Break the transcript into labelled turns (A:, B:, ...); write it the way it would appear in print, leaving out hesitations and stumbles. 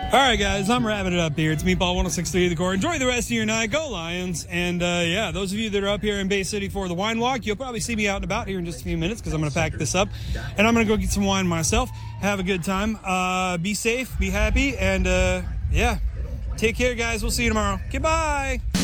A: All right, guys, I'm wrapping it up here. It's Meatball 1063 The Core. Enjoy the rest of your night. Go Lions. And, yeah, those of you that are up here in Bay City for the wine walk, you'll probably see me out and about here in just a few minutes because I'm going to pack this up. And I'm going to go get some wine myself. Have a good time. Be safe. Be happy. And, yeah, take care, guys. We'll see you tomorrow. Goodbye.